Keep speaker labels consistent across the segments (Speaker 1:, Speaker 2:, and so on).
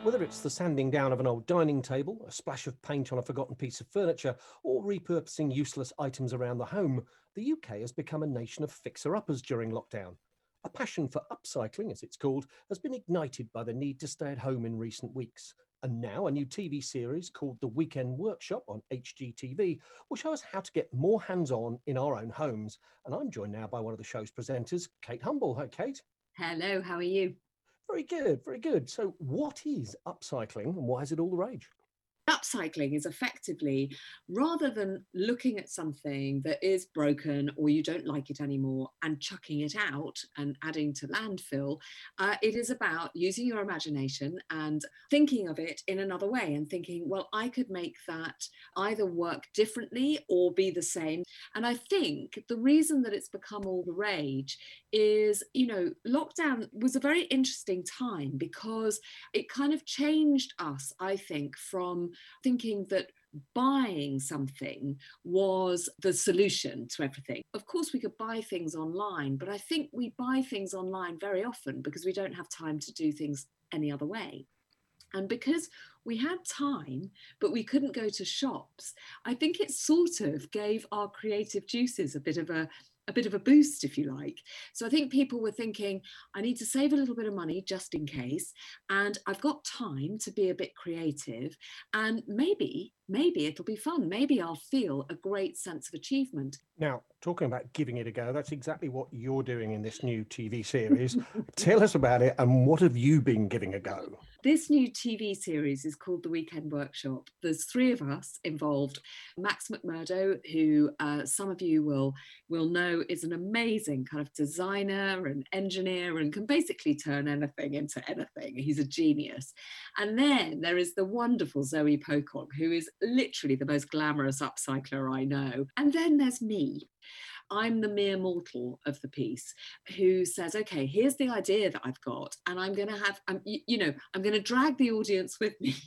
Speaker 1: Whether it's the sanding down of an old dining table, a splash of paint on a forgotten piece of furniture, or repurposing useless items around the home, the UK has become a nation of fixer-uppers during lockdown. A passion for upcycling, as it's called, has been ignited by the need to stay at home in recent weeks. And now a new TV series called The Weekend Workshop on HGTV will show us how to get more hands-on in our own homes. And I'm joined now by one of the show's presenters, Kate Humble. Hi, Kate.
Speaker 2: Hello, how are you?
Speaker 1: Very good, very good. So what is upcycling and why is it all the rage?
Speaker 2: Upcycling is effectively, rather than looking at something that is broken or you don't like it anymore and chucking it out and adding to landfill, it is about using your imagination and thinking of it in another way and thinking, well, I could make that either work differently or be the same. And I think the reason that it's become all the rage is, lockdown was a very interesting time because it kind of changed us, I think, from thinking that buying something was the solution to everything. Of course, we could buy things online, but I think we buy things online very often because we don't have time to do things any other way. And because we had time, but we couldn't go to shops, I think it sort of gave our creative juices a bit of a boost, if you like. So I think people were thinking, I need to save a little bit of money just in case, and I've got time to be a bit creative, and maybe it'll be fun. Maybe I'll feel a great sense of achievement.
Speaker 1: Now, talking about giving it a go, that's exactly what you're doing in this new TV series. Tell us about it and what have you been giving a go?
Speaker 2: This new TV series is called The Weekend Workshop. There's three of us involved. Max McMurdo, who some of you will know is an amazing kind of designer and engineer and can basically turn anything into anything. He's a genius. And then there is the wonderful Zoe Pocock, who is literally the most glamorous upcycler I know. And then there's me. I'm the mere mortal of the piece who says, okay, here's the idea that I've got, and I'm going to have, I'm going to drag the audience with me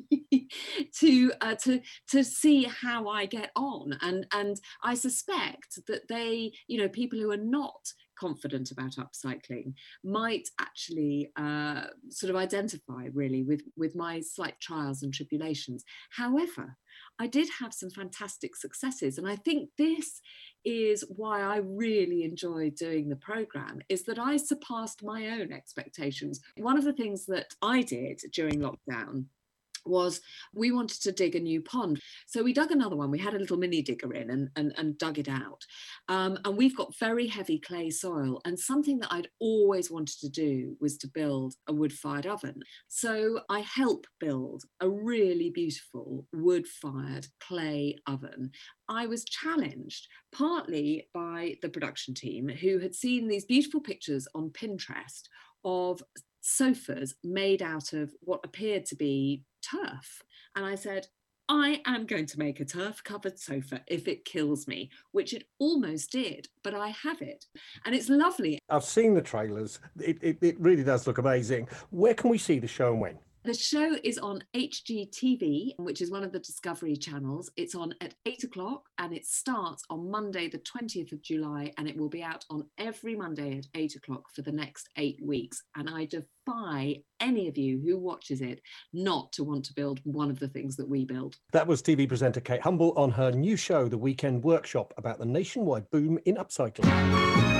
Speaker 2: to see how I get on. And I suspect that they, people who are not confident about upcycling might actually sort of identify really with my slight trials and tribulations. However, I did have some fantastic successes, and I think this is why I really enjoy doing the programme, is that I surpassed my own expectations. One of the things that I did during lockdown was we wanted to dig a new pond. So we dug another one. We had a little mini digger in and dug it out. And we've got very heavy clay soil. And something that I'd always wanted to do was to build a wood-fired oven. So I helped build a really beautiful wood-fired clay oven. I was challenged partly by the production team who had seen these beautiful pictures on Pinterest of sofas made out of what appeared to be turf. And I said, I am going to make a turf covered sofa if it kills me, which it almost did, but I have it. And it's lovely.
Speaker 1: I've seen the trailers. It really does look amazing. Where can we see the show and when?
Speaker 2: The show is on HGTV, which is one of the Discovery channels. It's on at 8 o'clock and it starts on Monday, the 20th of July, and it will be out on every Monday at 8 o'clock for the next 8 weeks. And I defy any of you who watches it not to want to build one of the things that we build.
Speaker 1: That was TV presenter Kate Humble on her new show, The Weekend Workshop, about the nationwide boom in upcycling.